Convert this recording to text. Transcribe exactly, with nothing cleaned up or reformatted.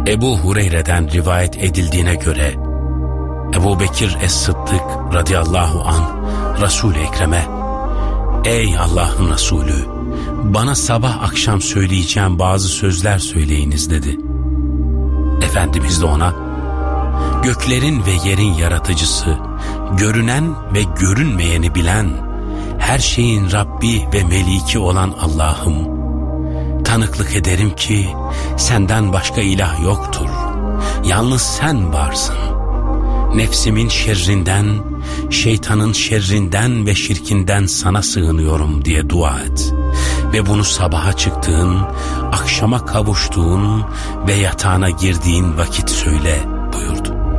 Ebu Hureyre'den rivayet edildiğine göre Ebu Bekir Es-Sıddık radıyallahu anh Resul-i Ekrem'e, ''Ey Allah'ın Resulü, bana sabah akşam söyleyeceğim bazı sözler söyleyiniz.'' dedi. Efendimiz de ona, ''Göklerin ve yerin yaratıcısı, görünen ve görünmeyeni bilen, her şeyin Rabbi ve Meliki olan Allah'ım, tanıklık ederim ki senden başka ilah yoktur. Yalnız sen varsın. Nefsimin şerrinden, şeytanın şerrinden ve şirkinden sana sığınıyorum diye dua et. Ve bunu sabaha çıktığın, akşama kavuştuğun ve yatağına girdiğin vakit söyle buyurdu.